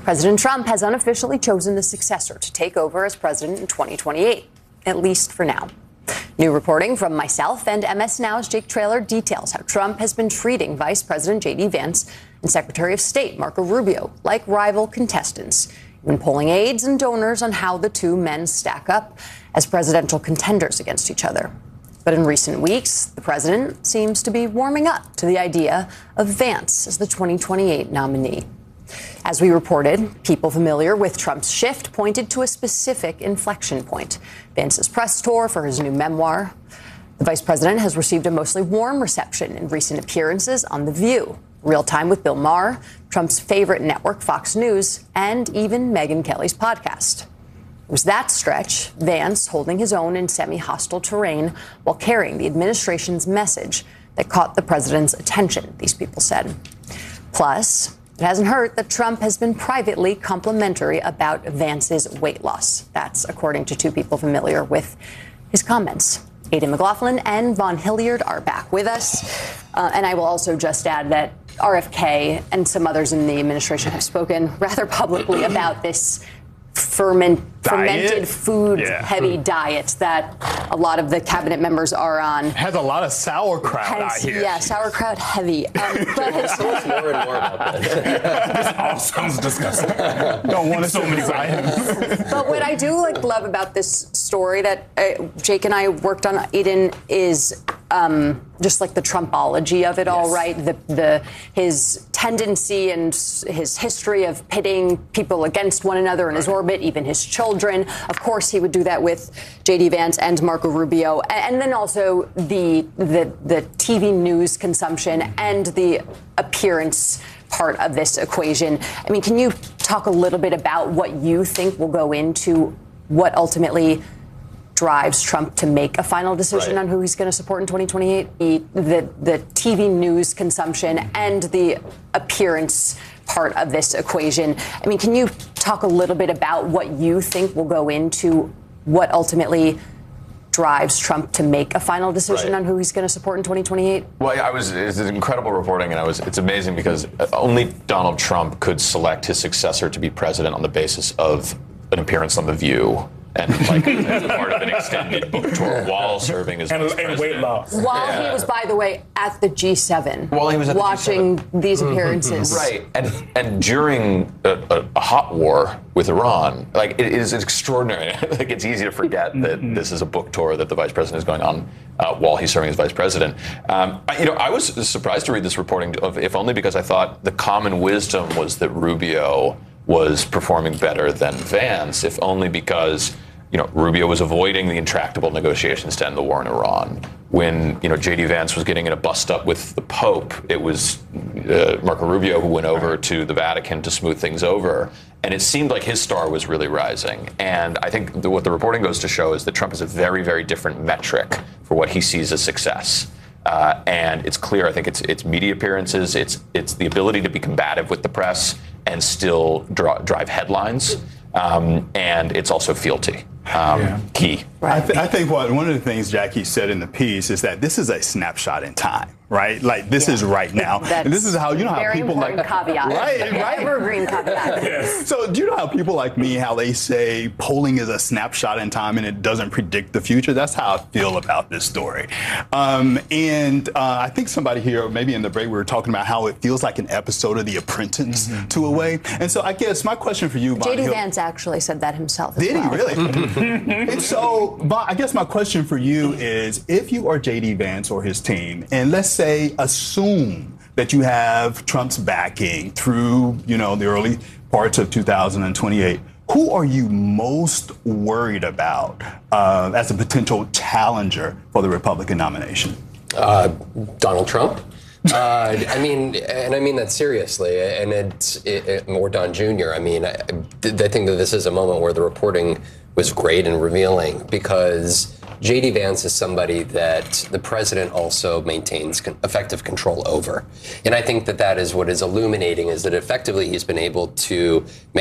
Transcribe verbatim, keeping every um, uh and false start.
President Trump has unofficially chosen the successor to take over as president in twenty twenty-eight, at least for now. New reporting from myself and M S Now's Jake Traylor details how Trump has been treating Vice President J D Vance and Secretary of State Marco Rubio like rival contestants, even polling aides and donors on how the two men stack up as presidential contenders against each other. But in recent weeks, the president seems to be warming up to the idea of Vance as the twenty twenty-eight nominee. As we reported, people familiar with Trump's shift pointed to a specific inflection point: Vance's press tour for his new memoir. The vice president has received a mostly warm reception in recent appearances on The View, Real Time with Bill Maher, Trump's favorite network, Fox News, and even Megyn Kelly's podcast. It was that stretch, Vance holding his own in semi-hostile terrain while carrying the administration's message, that caught the president's attention, these people said. Plus, it hasn't hurt that Trump has been privately complimentary about Vance's weight loss. That's according to two people familiar with his comments. Aidan McLaughlin and Vaughn Hilliard are back with us. Uh, and I will also just add that R F K and some others in the administration have spoken rather publicly about this ferment, fermented food yeah. heavy diet that a lot of the cabinet members are on. It has a lot of sauerkraut Hence, out here. Yeah, sauerkraut heavy. Um, but it's so much more and more about that. This all sounds disgusting. Don't want to so many items. But what I do like love about this story that uh, Jake and I worked on, Eden, is um, just like the Trumpology of it all, yes. right? The the his tendency and his history of pitting people against one another in his orbit, even his children. Of course, he would do that with J D Vance and Marco Rubio, and then also the the the T V news consumption and the appearance part of this equation. I mean, can you talk a little bit about what you think will go into what ultimately drives Trump to make a final decision right. on who he's going to support in twenty twenty-eight? The, the the T V news consumption and the appearance part of this equation. I mean, can you talk a little bit about what you think will go into what ultimately drives Trump to make a final decision right. on who he's going to support in twenty twenty-eight? Well, I was it's incredible reporting, and I was it's amazing because only Donald Trump could select his successor to be president on the basis of an appearance on The View. And like as part of an extended book tour while serving as and, vice and president. weight loss. While yeah. he was, by the way, at the G seven. While he was at watching the G seven. These appearances. Right. And and during a, a, a hot war with Iran, like it is extraordinary. Like it's easy to forget that mm-hmm. this is a book tour that the vice president is going on uh, while he's serving as vice president. Um, I, you know, I was surprised to read this reporting, of, if only because I thought the common wisdom was that Rubio was performing better than Vance, if only because you know, Rubio was avoiding the intractable negotiations to end the war in Iran. When, you know, J D Vance was getting in a bust-up with the Pope, it was uh, Marco Rubio who went over to the Vatican to smooth things over. And it seemed like his star was really rising. And I think the, what the reporting goes to show is that Trump has a very, very different metric for what he sees as success. Uh, and it's clear, I think it's it's media appearances, it's it's the ability to be combative with the press and still draw, drive headlines. Um, and it's also fealty. Um, yeah. Key. Right. I, th- I think what one of the things Jackie said in the piece is that this is a snapshot in time, right? Like this yeah. is right now, That's and this is how you know how very people important like caveat. right, right, evergreen caveat. Yes. So do you know how people like me, how they say polling is a snapshot in time and it doesn't predict the future? That's how I feel about this story. Um, and uh, I think somebody here, maybe in the break, we were talking about how it feels like an episode of The Apprentice mm-hmm. to a way. And so I guess my question for you, J D Vance actually said that himself. Did as well. he really? And so, Bob, I guess my question for you is, if you are J D Vance or his team, and let's say assume that you have Trump's backing through, you know, the early parts of two thousand twenty-eight, who are you most worried about uh, as a potential challenger for the Republican nomination? Uh, Donald Trump. uh, I mean, and I mean that seriously, and it's it, it, or Don Junior I mean, I, I think that this is a moment where the reporting was great and revealing because J D Vance is somebody that the president also maintains con- effective control over. And I think that that is what is illuminating, is that effectively he's been able to make